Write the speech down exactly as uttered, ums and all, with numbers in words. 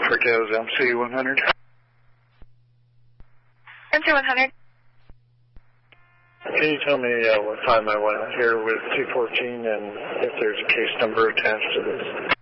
Cortez, M C one hundred. M C one hundred. Can you tell me uh, what time I went out here with two fourteen and if there's a case number attached to this?